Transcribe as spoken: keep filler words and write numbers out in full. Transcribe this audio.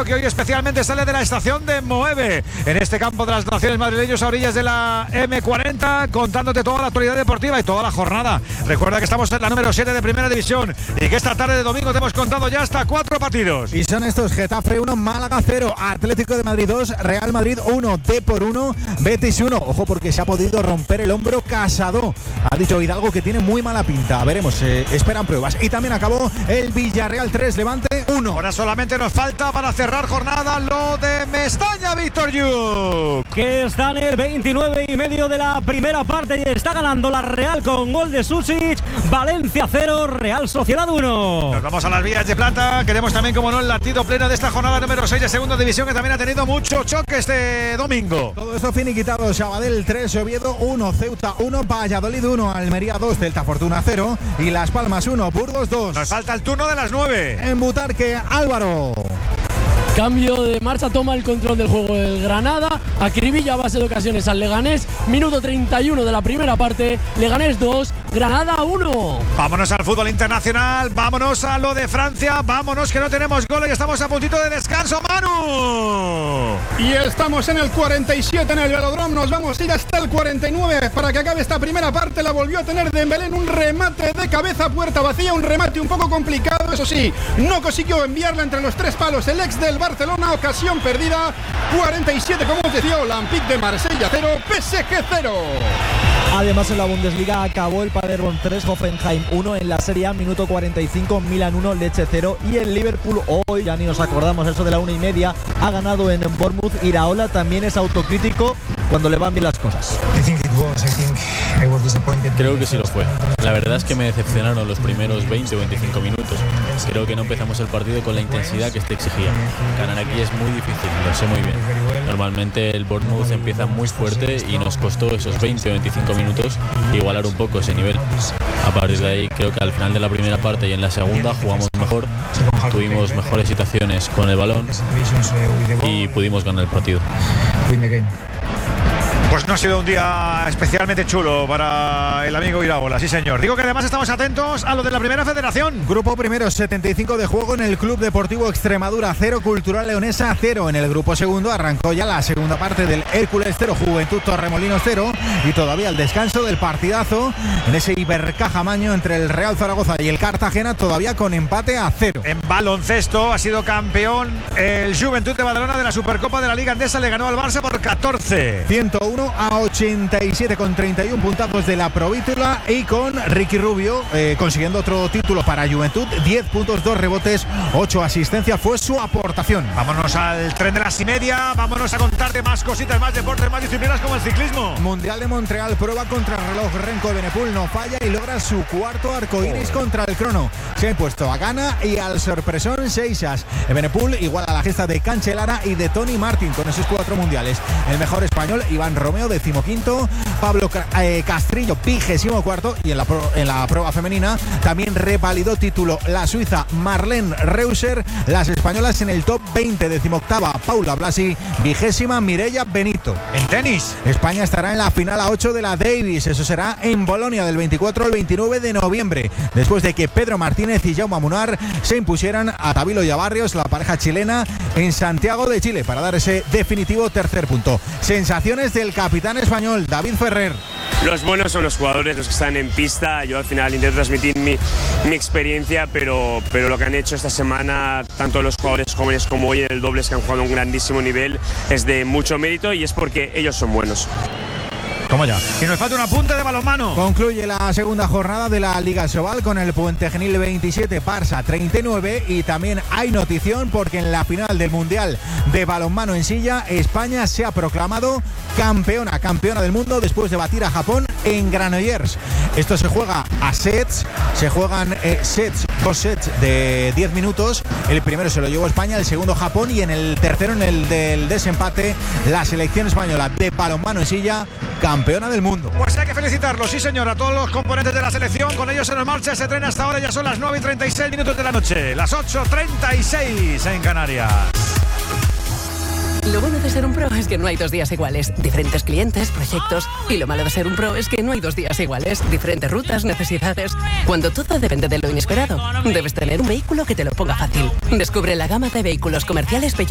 sorteo que hoy especialmente sale de la estación de Moeve, en este campo de las Naciones madrileños a orillas de la eme cuarenta, contándote toda la actualidad deportiva y toda la jornada. Recuerda que estamos en la número siete de Primera División y que esta tarde de domingo te hemos contado ya hasta cuatro partidos. Y son estos: Getafe uno, Málaga cero, Atlético de Madrid dos, Real Madrid uno, Depor uno, Betis uno. Ojo, porque se ha podido romper el hombro Casado. Ha dicho Hidalgo que tiene muy mala pinta. Veremos, eh, esperan pruebas. Y también acabó el Villarreal tres, Levante uno. Ahora solamente nos falta para cerrar jornada lo de Mestalla, Víctor Yu, que está en el veintinueve y medio de la primera parte y está ganando la Real con gol de Susic. Valencia cero, Real Sociedad uno. Nos vamos a las vías de plata. Queremos también, como no, el latido pleno de esta jornada número seis de Segunda División, que también ha tenido mucho choque este domingo. Todo esto finiquitado: Sabadell tres, Oviedo uno, Ceuta uno, Valladolid uno, Almería dos, Celta Fortuna cero y Las Palmas uno, Burgos dos. Nos falta el turno de las nueve. En Butarque, Álvaro. Cambio de marcha, toma el control del juego el Granada, acribilla a base de ocasiones al Leganés. Minuto treinta y uno de la primera parte, Leganés dos, Granada uno. Vámonos al fútbol internacional, vámonos a lo de Francia, vámonos que no tenemos gol y estamos a puntito de descanso, Manu. Y estamos en el cuarenta y siete en el Velodrome, nos vamos a ir hasta el cuarenta y nueve para que acabe esta primera parte. La volvió a tener Dembélé en un remate de cabeza, puerta vacía, un remate un poco complicado, eso sí, no consiguió enviarla entre los tres palos el ex del Barcelona, ocasión perdida. Cuarenta y siete, como os decía, Olympique de Marsella cero, P S G cero. Además, en la Bundesliga acabó el Paderborn tres, Hoffenheim uno. En la Serie A, minuto cuarenta y cinco, Milan uno, Lecce cero. Y el Liverpool, hoy ya ni nos acordamos, eso de la una y media, ha ganado en Bournemouth. Iraola también es autocrítico cuando le van bien las cosas. Creo que sí lo fue. La verdad es que me decepcionaron los primeros veinte o veinticinco minutos. Creo que no empezamos el partido con la intensidad que este exigía. Ganar aquí es muy difícil, lo sé muy bien. Normalmente el Bournemouth empieza muy fuerte y nos costó esos veinte o veinticinco minutos igualar un poco ese nivel. A partir de ahí creo que al final de la primera parte y en la segunda jugamos mejor, tuvimos mejores situaciones con el balón y pudimos ganar el partido. Pues no ha sido un día especialmente chulo para el amigo Iraola, sí señor. Digo que además estamos atentos a lo de la Primera Federación. Grupo primero, setenta y cinco de juego en el Club Deportivo Extremadura cero, Cultural Leonesa cero. En el grupo segundo arrancó ya la segunda parte del Hércules cero, Juventud Torremolinos cero. Y todavía el descanso del partidazo en ese Ibercaja-Maño entre el Real Zaragoza y el Cartagena, todavía con empate a cero. En baloncesto ha sido campeón el Juventud de Badalona de la Supercopa de la Liga Endesa, le ganó al Barça por catorce. ciento uno a ochenta y siete con treinta y uno puntazos de la Provítula y con Ricky Rubio eh, consiguiendo otro título para Juventud, diez puntos, dos rebotes, ocho asistencias fue su aportación. Vámonos al tren de las y media, vámonos a contarte más cositas, más deportes, más disciplinas como el ciclismo. Mundial de Montreal, prueba contra el reloj, Renko Evenepoel no falla y logra su cuarto arcoíris oh. contra el crono. Se ha impuesto a Gana y al sorpresón Seixas. Evenepoel igual a la gesta de Cancellara y de Tony Martin con esos cuatro mundiales. El mejor español, Iván Romeo, decimoquinto, Pablo eh, Castrillo, vigésimo cuarto, y en la, pro, en la prueba femenina también revalidó título la suiza Marlene Reuser, las españolas en el top veinte, decimoctava Paula Blasi, vigésima Mireia Benito. En tenis, España estará en la final a ocho de la Davis, eso será en Bolonia del veinticuatro al veintinueve de noviembre, después de que Pedro Martínez y Jaume Munar se impusieran a Tabilo y a Barrios, la pareja chilena, en Santiago de Chile, para dar ese definitivo tercer punto. Sensaciones del capitán español David Ferrer. Los buenos son los jugadores, los que están en pista. Yo al final intento transmitir mi, mi experiencia, pero, pero lo que han hecho esta semana, tanto los jugadores jóvenes como hoy en el dobles, que han jugado a un grandísimo nivel, es de mucho mérito y es porque ellos son buenos. Toma ya. Y nos falta un apunte de balonmano. Concluye la segunda jornada de la Liga Sobal con el Puente Genil veintisiete, Barça treinta y nueve, y también hay notición porque en la final del Mundial de Balonmano en silla, España se ha proclamado campeona, campeona del mundo después de batir a Japón en Granollers. Esto se juega a sets, se juegan eh, sets, dos sets de diez minutos. El primero se lo llevó España, el segundo Japón, y en el tercero, en el del desempate, la selección española de balonmano en silla, campeona del mundo. Pues hay que felicitarlos, sí señor, a todos los componentes de la selección. Con ellos se nos marcha, se tren hasta ahora, ya son las nueve y treinta y seis minutos de la noche, las ocho y treinta y seis en Canarias. Lo bueno de ser un pro es que no hay dos días iguales. Diferentes clientes, proyectos. Y lo malo de ser un pro es que no hay dos días iguales. Diferentes rutas, necesidades. Cuando todo depende de lo inesperado, debes tener un vehículo que te lo ponga fácil. Descubre la gama de vehículos comerciales Peugeot